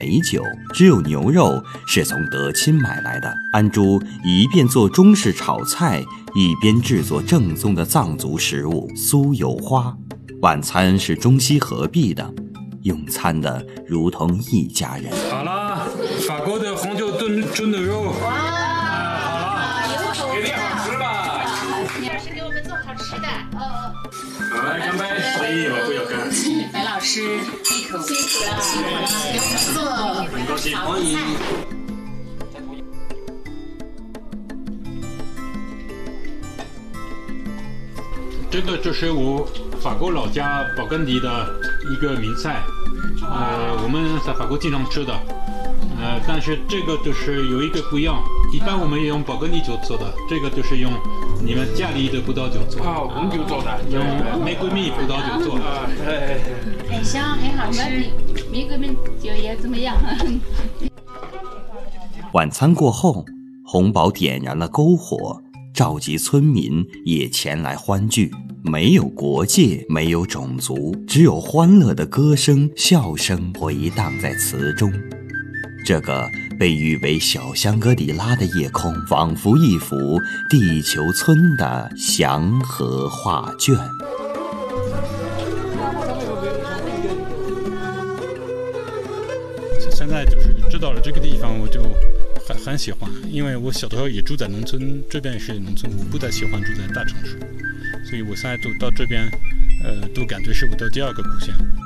美酒，只有牛肉是从德钦买来的。安珠一边做中式炒菜，一边制作正宗的藏族食物酥油花。晚餐是中西合璧的，用餐的如同一家人。 好了，法国的红酒炖牛肉。哇，好了，给点好吃吧。 你要是给我们做好吃的。 好，来干杯！我不要干。 白老师，一口辛苦了，辛苦了，给我们做很高兴， 好菜。 这个就是我法国老家勃艮第的一个名菜，我们在法国经常吃的，但是这个就是有一个不一样，一般我们也用勃艮第酒做的，这个就是用你们家里的葡萄酒做的，红酒做的，用玫瑰蜜葡萄酒做的， 很香，很好吃，玫瑰蜜酒也怎么样？ 晚餐过后，洪宝点燃了篝火，召集村民也前来欢聚。没有国界，没有种族，只有欢乐的歌声、笑声回荡在词中。这个被誉为小香格里拉的夜空，仿佛一幅地球村的祥和画卷。 现在就是知道了这个地方，我就很喜欢，因为我小时候也住在农村，这边是农村，我不太喜欢住在大城市，所以我现在到这边，都感觉是我的第二个故乡。